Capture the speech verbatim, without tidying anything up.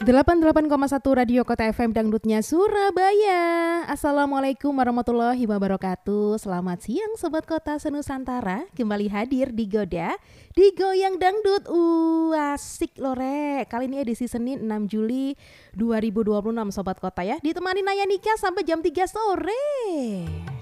delapan puluh delapan koma satu Radio Kota F M Dangdutnya Surabaya. Assalamualaikum warahmatullahi wabarakatuh. Selamat siang Sobat Kota Senusantara. Kembali hadir di Goda, di Goyang Dangdut. Uh, asik loh Rek. Kali ini edisi Senin enam Juli dua ribu dua puluh enam Sobat Kota ya. Ditemani Naya Nika sampai jam tiga sore.